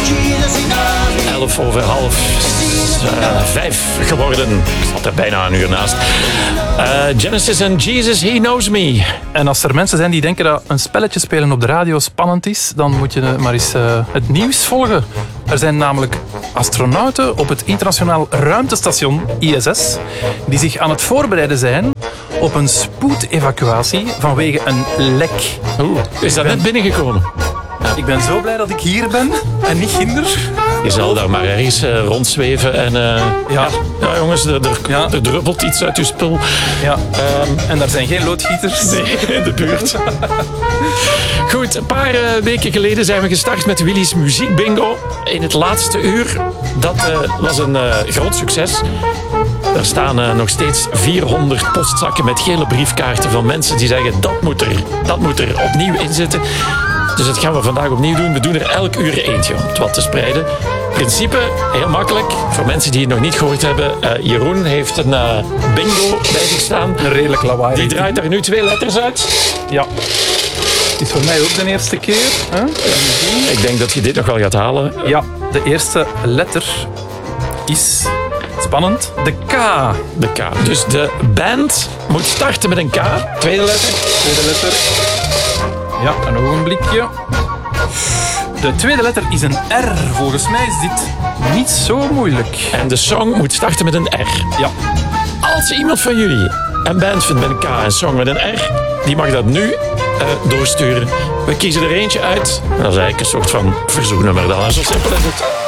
5 geworden. Ik zat er bijna een uur naast. Genesis en Jesus, He Knows Me. En als er mensen zijn die denken dat een spelletje spelen op de radio spannend is, dan moet je maar eens het nieuws volgen. Er zijn namelijk astronauten op het internationaal ruimtestation ISS die zich aan het voorbereiden zijn op een spoedevacuatie vanwege een lek. Oeh, is dat net binnengekomen? Ik ben zo blij dat ik hier ben en niet ginder. Je zal daar maar ergens rondzweven en... ja, jongens, er druppelt iets uit uw spul. Ja, en daar zijn geen loodgieters. Nee, in de buurt. Goed, een paar weken geleden zijn we gestart met Willy's Muziek Bingo. In het laatste uur. Dat was een groot succes. Er staan nog steeds 400 postzakken met gele briefkaarten van mensen die zeggen dat moet er opnieuw in zitten. Dus dat gaan we vandaag opnieuw doen. We doen er elk uur eentje om het wat te spreiden. Principe, heel makkelijk. Voor mensen die het nog niet gehoord hebben. Jeroen heeft een bingo bij zich staan. Een redelijk lawaai. Die draait daar nu 2 letters uit. Ja. Het is voor mij ook de eerste keer. Hè? Ik denk dat je dit nog wel gaat halen. Ja, de eerste letter is... Spannend. De K. De K. Dus de band moet starten met een K. Tweede letter. Ja, een ogenblikje. De tweede letter is een R. Volgens mij is dit niet zo moeilijk. En de song moet starten met een R. Ja. Als iemand van jullie een band vindt met een K en song met een R, die mag dat nu doorsturen. We kiezen er eentje uit. Dat is eigenlijk een soort van verzoeknummer dan. Zo simpel is het.